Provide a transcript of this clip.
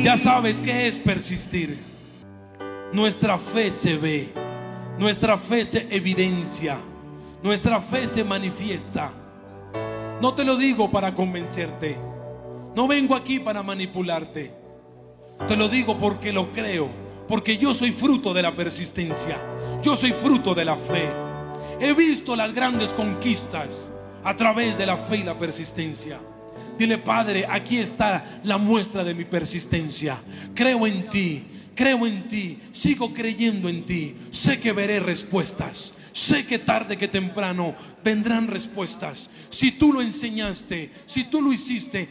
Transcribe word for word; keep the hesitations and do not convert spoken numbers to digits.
Ya sabes qué es persistir. Nuestra fe se ve, nuestra fe se evidencia, nuestra fe se manifiesta. No te lo digo para convencerte, no vengo aquí para manipularte. Te lo digo porque lo creo, porque yo soy fruto de la persistencia, yo soy fruto de la fe. He visto las grandes conquistas a través de la fe y la persistencia. Dile: Padre, aquí está la muestra de mi persistencia. Creo en ti, creo en ti, sigo creyendo en ti. Sé que veré respuestas. Sé que tarde que temprano vendrán respuestas. Si tú lo enseñaste, si tú lo hiciste,